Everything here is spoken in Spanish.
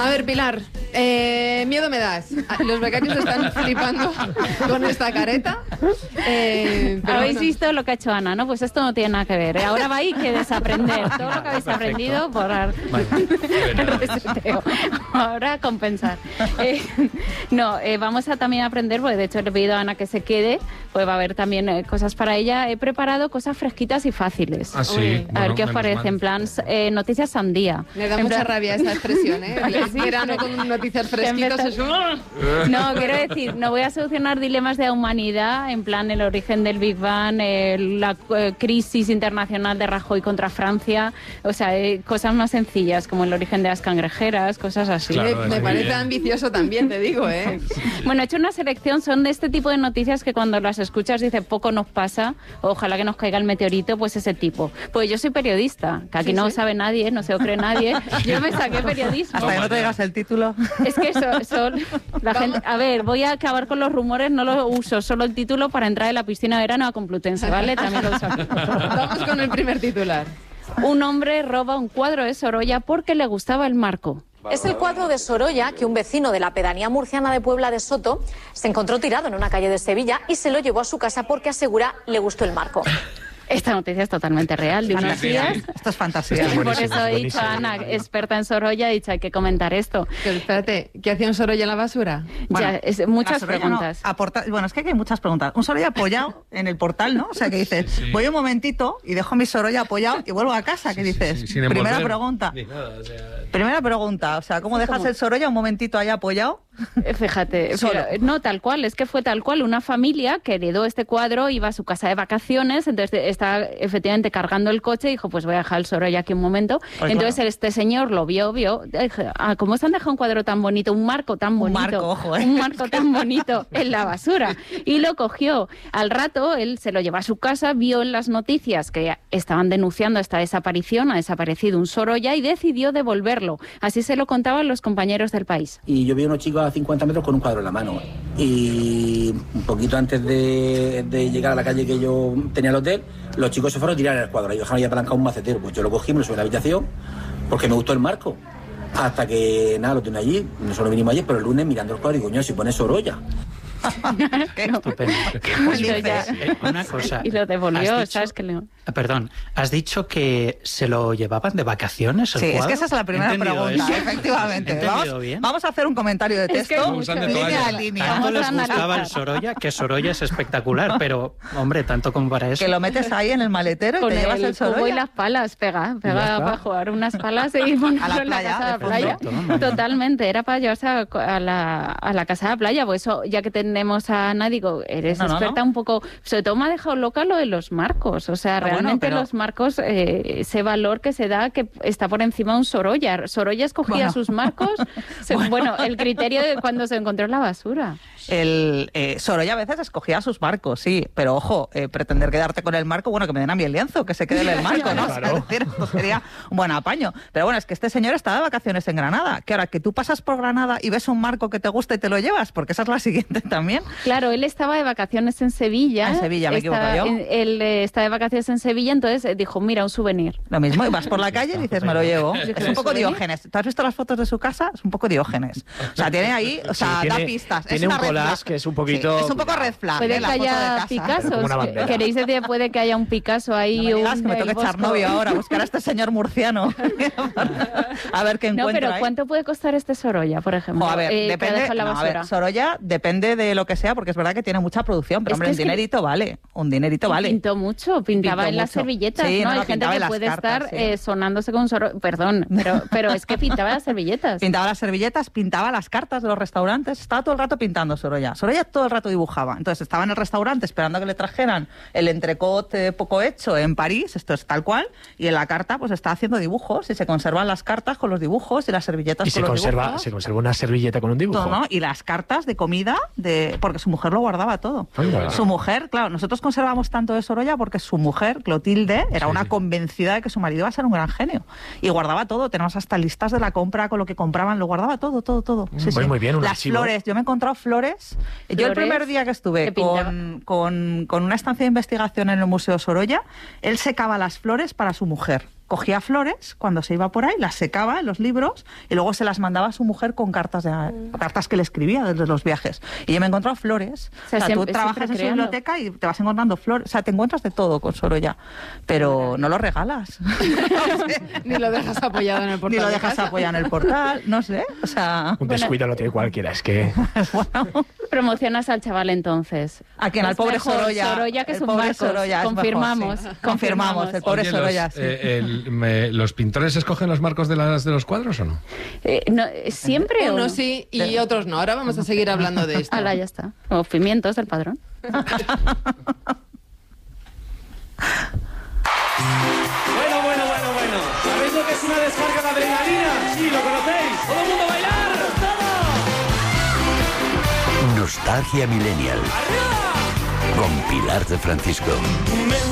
A ver, Pilar, miedo me das. Los becarios están flipando con esta careta. Habéis visto lo que ha hecho Ana, ¿no? Pues esto no tiene nada que ver. Ahora vais que desaprender todo lo que habéis aprendido por el reseteo. Ahora compensar. Vamos a también aprender, porque de hecho le he pedido a Ana que se quede, pues va a haber también cosas para ella. He preparado cosas fresquitas y fáciles. Ah, sí. A ver qué os parece, en plan noticias sandía. Me da mucha rabia esa expresión, ¿eh? El verano con noticias fresquitas. No, quiero decir, no voy a solucionar dilemas de la humanidad, en plan el origen del Big Bang, la crisis internacional de Rajoy contra Francia, o sea, cosas más sencillas, como el origen de las cangrejeras, cosas así. Claro, me parece ambicioso también, te digo, ¿eh? Bueno, he hecho una selección, son de este tipo de noticias que cuando las escuchas dices, poco nos pasa, ojalá que nos caiga el meteorito, pues ese tipo. Pues yo soy periodista, que aquí no sabe nadie, no se lo cree nadie, yo me saqué periodismo. Hasta que no te digas el título. Es que la gente, a ver, voy a acabar con los rumores, no lo uso, solo el título para entrar en la piscina de verano a Complutense, ¿vale? También lo uso aquí. Vamos con el primer titular. Un hombre roba un cuadro de Sorolla porque le gustaba el marco. Es el cuadro de Sorolla que un vecino de la pedanía murciana de Puebla de Soto se encontró tirado en una calle de Sevilla y se lo llevó a su casa porque asegura le gustó el marco. Esta noticia es totalmente real, de unos días. Esto es fantasía. Por eso he dicho a Ana, experta en Sorolla, he dicho hay que comentar esto. Pero espérate, ¿qué hacía un Sorolla en la basura? Bueno, muchas preguntas. Bueno, es que hay muchas preguntas. Un Sorolla apoyado en el portal, ¿no? O sea, que dices, voy un momentito y dejo mi Sorolla apoyado y vuelvo a casa. ¿Qué dices? Primera pregunta. Primera pregunta, o sea, ¿cómo dejas el Sorolla un momentito ahí apoyado? Fíjate, pero, no, tal cual, es que fue tal cual, una familia que heredó este cuadro, iba a su casa de vacaciones, entonces está efectivamente cargando el coche y dijo, pues voy a dejar el Sorolla aquí un momento. Entonces este señor lo vio, ¿cómo se han dejado un cuadro tan bonito, un marco tan bonito, un marco tan bonito en la basura? Y lo cogió. Al rato él se lo llevó a su casa, vio en las noticias que estaban denunciando esta desaparición, ha desaparecido un Sorolla y decidió devolverlo. Así se lo contaban los compañeros del País. Y yo vi a unos chicos a 50 metros con un cuadro en la mano. Y un poquito antes de llegar a la calle que yo tenía el hotel, los chicos se fueron a tirar el cuadro y dejaron ahí apalancado un macetero. Pues yo lo cogí, me lo subí a la habitación porque me gustó el marco. Hasta que, nada, lo tenía allí. Nosotros vinimos ayer, pero el lunes mirando el cuadro y digo, coño, si pone Sorolla. Estupendo. Una cosa. Y lo devolvió, ¿sabes qué? Perdón, has dicho que se lo llevaban de vacaciones el cuadro. Es que esa es la primera pregunta, efectivamente. Vamos a hacer un comentario de texto. Línea a línea. Tanto les gustaba el Sorolla, que Sorolla es espectacular, pero, hombre, tanto como para eso. Que lo metes ahí en el maletero y con te llevas el Sorolla. Con y las palas, pega para jugar unas palas y ponerlo en la casa de la playa. Totalmente, era para llevarse a la casa de la playa, pues eso, ya que tenemos a Ana, digo, eres experta un poco, sobre todo me ha dejado loca lo de los marcos, o sea, realmente los marcos, ese valor que se da, que está por encima de un Sorolla. Sorolla escogía sus marcos, el criterio de cuando se encontró en la basura. Sorolla a veces escogía sus marcos, sí, pero ojo, pretender quedarte con el marco, bueno, que me den a mí el lienzo, que se quede en el marco, ¿no? Claro. O sea, esto sería un buen apaño. Pero bueno, es que este señor está de vacaciones en Granada, que ahora que tú pasas por Granada y ves un marco que te gusta y te lo llevas, porque esa es la siguiente también. Claro, él estaba de vacaciones en Sevilla. En Sevilla, me equivoco yo. Él está de vacaciones en Sevilla, entonces dijo, mira, un souvenir. Lo mismo, y vas por la calle y dices, me lo llevo. Es un poco Diógenes. ¿Tú has visto las fotos de su casa? Es un poco Diógenes. O sea, tiene ahí, o sea, da pistas. Tiene un collage que es un poquito... Sí, es un poco red flag. Puede que haya Picassos. ¿Queréis decir, puede que haya un Picasso ahí? No me digas que me toque echar novio ahora, buscar a este señor murciano. A ver qué encuentra. No, pero ¿cuánto puede costar este Sorolla, por ejemplo? A ver, depende. Sorolla depende de lo que sea, porque es verdad que tiene mucha producción, pero hombre, un dinerito vale. Un dinerito vale. Pintó mucho, pintaba en las servilletas, ¿no? Hay gente que puede estar sonándose con Sorolla. Perdón, pero es que pintaba las servilletas. Pintaba las servilletas, pintaba las cartas de los restaurantes, estaba todo el rato pintando Sorolla. Sorolla todo el rato dibujaba. Entonces estaba en el restaurante esperando a que le trajeran el entrecot poco hecho en París, esto es tal cual, y en la carta pues está haciendo dibujos y se conservan las cartas con los dibujos y las servilletas con los dibujos. Se conserva una servilleta con un dibujo. Todo, ¿no? Y las cartas de comida, porque su mujer lo guardaba todo. Su mujer, claro, nosotros conservamos tanto de Sorolla porque su mujer, Clotilde, era una convencida de que su marido iba a ser un gran genio. Y guardaba todo, tenemos hasta listas de la compra con lo que compraban, lo guardaba todo. Sí, muy bien, un las archivo. Flores, yo me he encontrado flores. Yo el primer día que estuve con una estancia de investigación en el Museo Sorolla, él secaba las flores para su mujer. cogía flores cuando se iba por ahí, las secaba en los libros y luego se las mandaba a su mujer con cartas que le escribía desde los viajes. Y yo me he encontrado flores. O sea, tú trabajas en su biblioteca y te vas encontrando flores. O sea, te encuentras de todo con Sorolla, pero no lo regalas. Ni lo dejas apoyado en el portal. Ni lo dejas apoyado en el portal, no sé. O sea, un descuido lo tiene cualquiera, es que... Bueno. Promocionas al chaval entonces. ¿A quién? Al pobre Sorolla. Sorolla, que el es un pobre barco. Sorolla, Confirmamos. Sí. Confirmamos, el pobre Oye, Sorolla. ¿Los pintores escogen los marcos de los cuadros o no? No, siempre unos sí y otros no. Ahora vamos a seguir hablando de esto. Ala, ya está. O pimientos del padrón. Bueno. ¿Sabéis lo que es una descarga de adrenalina? Sí, lo conocéis. ¡Todo el mundo a bailar! ¡Todo! Nostalgia Millennial. ¡Arriba! Con Pilar de Francisco.